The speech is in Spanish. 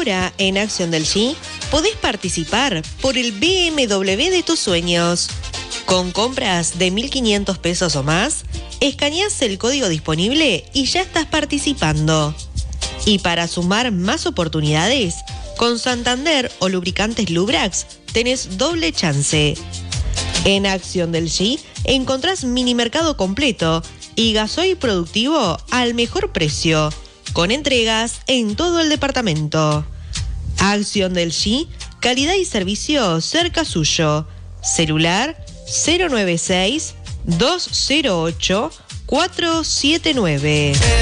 Ahora, en Acción del G, podés participar por el BMW de tus sueños. Con compras de 1.500 pesos o más, escaneás el código disponible y ya estás participando. Y para sumar más oportunidades, con Santander o lubricantes Lubrax tenés doble chance. En Acción del G encontrás mini mercado completo y gasoil productivo al mejor precio, con entregas en todo el departamento. Acción del G, calidad y servicio cerca suyo. Celular 096 208 479.